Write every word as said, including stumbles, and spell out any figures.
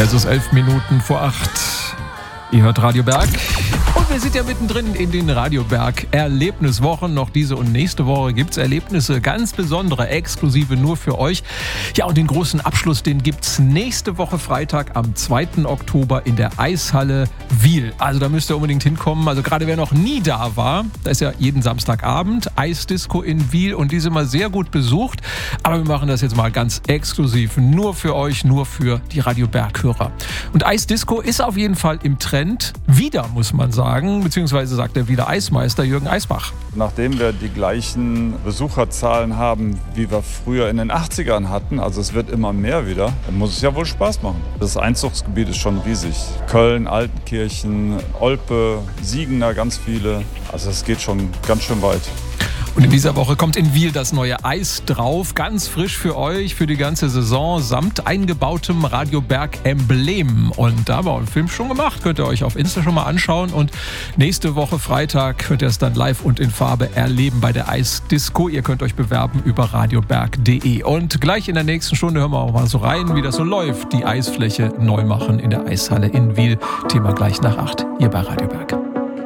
Es ist elf Minuten vor acht. Ihr hört Radio Berg. Und wir sind ja mittendrin in den Radio Berg Erlebniswochen. Noch diese und nächste Woche gibt es Erlebnisse, ganz besondere, exklusive nur für euch. Ja, und den großen Abschluss, den gibt es nächste Woche Freitag am zweiten Oktober in der Eishalle Wil. Also da müsst ihr unbedingt hinkommen. Also gerade wer noch nie da war, da ist ja jeden Samstagabend Eisdisco in Wil und die ist immer sehr gut besucht. Aber wir machen das jetzt mal ganz exklusiv, nur für euch, nur für die Radio Berg-Hörer. Und Eisdisco ist auf jeden Fall im Trend. Wieder, muss man sagen, beziehungsweise sagt der Wieler Eismeister Jürgen Eisbach. Nachdem wir die gleichen Besucherzahlen haben, wie wir früher in den achtzigern hatten, also es wird immer mehr wieder, dann muss es ja wohl Spaß machen. Das Einzugsgebiet ist schon riesig. Köln, Altenkirchen, Olpe, Siegen, da ganz viele. Also es geht schon ganz schön weit. Und in dieser Woche kommt in Wil das neue Eis drauf, ganz frisch für euch, für die ganze Saison, samt eingebautem Radio Berg Emblem. Und da haben wir einen Film schon gemacht, könnt ihr euch auf Insta schon mal anschauen. Und nächste Woche Freitag könnt ihr es dann live und in Farbe erleben bei der Eisdisco. Ihr könnt euch bewerben über radioberg punkt de. Und gleich in der nächsten Stunde hören wir auch mal so rein, wie das so läuft. Die Eisfläche neu machen in der Eishalle in Wil. Thema gleich nach acht, hier bei Radio Berg.